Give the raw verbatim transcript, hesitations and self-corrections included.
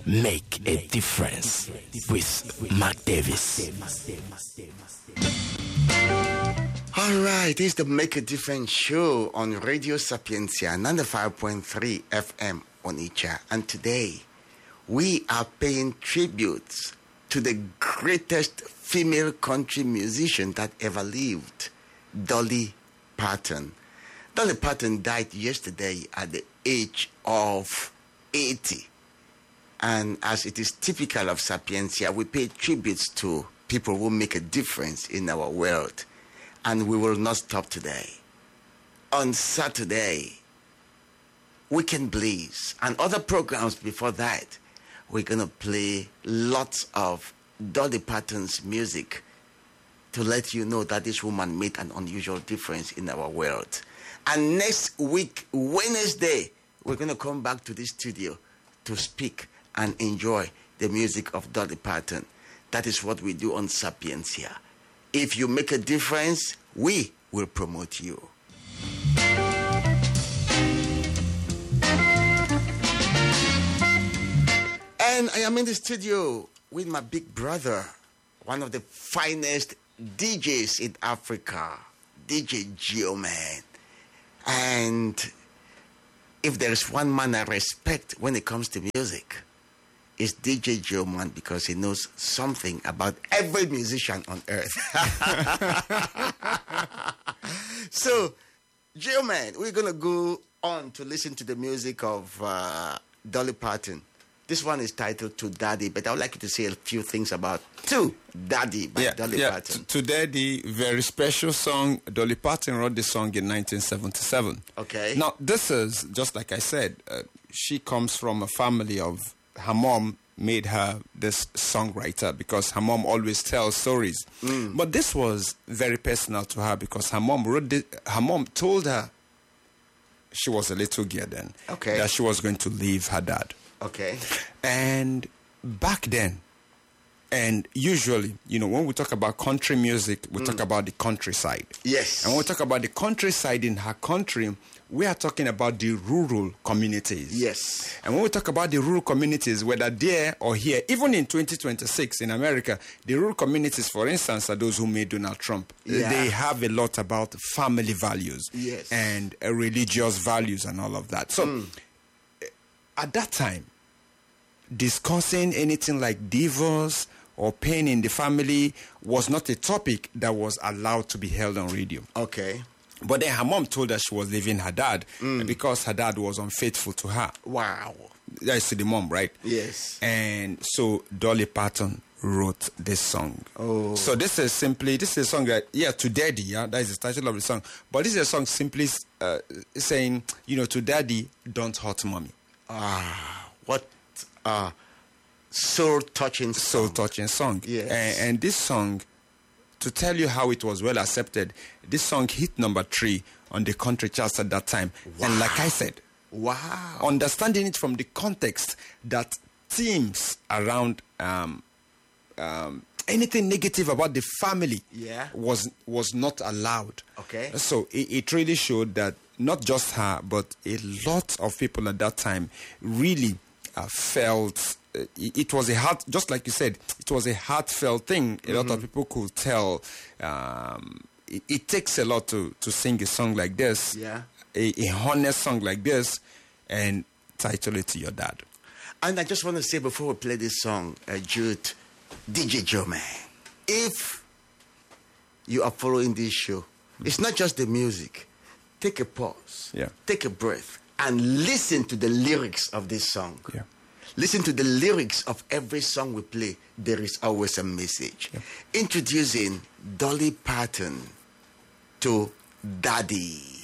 Make a Difference with Mark Davis. All right, it's the Make a Difference show on Radio Sapientia ninety-five point three F M Onitsha. And today, we are paying tributes to the greatest female country musician that ever lived, Dolly Parton. Dolly Parton died yesterday at the age of eighty. And as it is typical of Sapientia, we pay tributes to people who make a difference in our world. And we will not stop today. On Saturday, Weekend Bliss, and other programs before that, we're going to play lots of Dolly Parton's music to let you know that this woman made an unusual difference in our world. And next week, Wednesday, we're going to come back to this studio to speak and enjoy the music of Dolly Parton. That is what we do on Sapientia. If you make a difference, we will promote you. And I am in the studio with my big brother, one of the finest D Js in Africa, D J Geoman. And if there is one man I respect when it comes to music, it's D J Geoman, because he knows something about every musician on earth. So, Geoman, we're going to go on to listen to the music of uh, Dolly Parton. This one is titled To Daddy, but I would like you to say a few things about To Daddy by yeah, Dolly yeah. Parton. To Daddy, very special song. Dolly Parton wrote this song in nineteen seventy-seven. Okay. Now, this is, just like I said, uh, she comes from a family of, her mom made her this songwriter because her mom always tells stories. Mm. But this was very personal to her because her mom wrote this, her mom told her, she was a little girl then, okay, that she was going to leave her dad. Okay. And back then, and usually, you know, when we talk about country music, we mm. talk about the countryside. Yes. And when we talk about the countryside in her country, we are talking about the rural communities. Yes. And when we talk about the rural communities, whether there or here, even in twenty twenty-six in America, the rural communities, for instance, are those who made Donald Trump. Yeah. They have a lot about family values, yes, and uh, religious values and all of that. So mm. at that time, discussing anything like divorce or pain in the family was not a topic that was allowed to be held on radio. Okay. But then her mom told her she was leaving her dad mm. because her dad was unfaithful to her. Wow. That's to the mom, right? Yes. And so Dolly Parton wrote this song. Oh. So this is simply, this is a song that, yeah, To Daddy, yeah, that is the title of the song. But this is a song simply uh, saying, you know, to daddy, don't hurt mommy. Ah, what uh soul-touching song. Soul-touching song. Yes. And, and this song, to tell you how it was well accepted, this song hit number three on the country charts at that time. Wow. And like I said, wow, understanding it from the context that themes around um, um, anything negative about the family yeah. was was not allowed. Okay. So it, it really showed that not just her, but a lot of people at that time really uh, felt uh, it, it was a heart, just like you said, it was a heartfelt thing. A mm-hmm. lot of people could tell. Um, it, it takes a lot to, to sing a song like this, yeah, a, a honest song like this, and title it to your dad. And I just want to say before we play this song, uh, Jude, D J Geoman, if you are following this show, mm-hmm. it's not just the music. Take a pause, yeah. take a breath, and listen to the lyrics of this song. Yeah. Listen to the lyrics of every song we play. There is always a message. Yeah. Introducing Dolly Parton to Daddy.